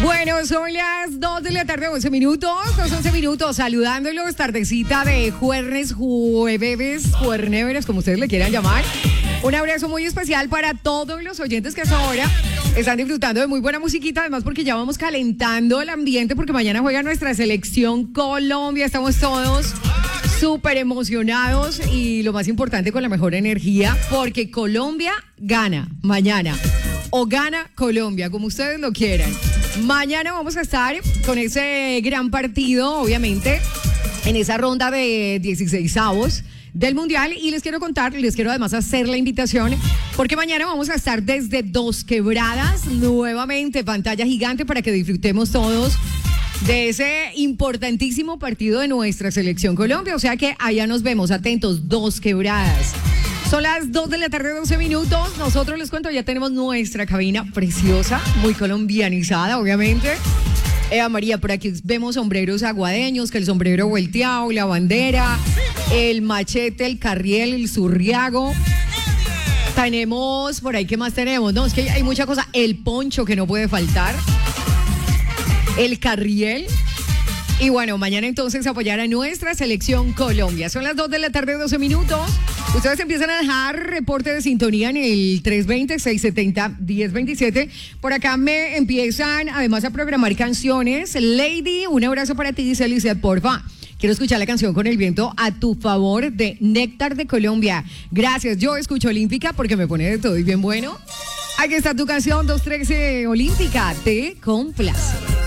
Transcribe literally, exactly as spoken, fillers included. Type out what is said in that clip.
Bueno, son las dos de la tarde, once minutos, dos, once minutos, saludándolos, tardecita de jueves, jueves, juerneveres, como ustedes le quieran llamar. Un abrazo muy especial para todos los oyentes que hasta ahora están disfrutando de muy buena musiquita, además porque ya vamos calentando el ambiente, porque mañana juega nuestra selección Colombia, estamos todos súper emocionados y lo más importante, con la mejor energía, porque Colombia gana mañana, o gana Colombia, como ustedes lo quieran. Mañana vamos a estar con ese gran partido, obviamente, en esa ronda de dieciseisavos del Mundial, y les quiero contar, les quiero además hacer la invitación, porque mañana vamos a estar desde Dos Quebradas, nuevamente pantalla gigante para que disfrutemos todos de ese importantísimo partido de nuestra selección Colombia, o sea que allá nos vemos, atentos, Dos Quebradas. Son las dos de la tarde, doce minutos. Nosotros, les cuento, ya tenemos nuestra cabina preciosa, muy colombianizada, obviamente. Eva María, por aquí vemos sombreros aguadeños, que el sombrero volteado, la bandera, el machete, el carriel, el zurriago. Tenemos, por ahí, ¿qué más tenemos? No, es que hay mucha cosa. El poncho, que no puede faltar. El carriel. Y bueno, mañana entonces apoyar a nuestra selección Colombia. Son las dos de la tarde, doce minutos. Ustedes empiezan a dejar reporte de sintonía en el tres veinte, seiscientos setenta, diez veintisiete. Por acá me empiezan además a programar canciones. Lady, un abrazo para ti, dice Lizeth, porfa. Quiero escuchar la canción Con el viento a tu favor de Néctar de Colombia. Gracias, yo escucho Olímpica porque me pone de todo y bien bueno. Aquí está tu canción, dos trece Olímpica, te complace.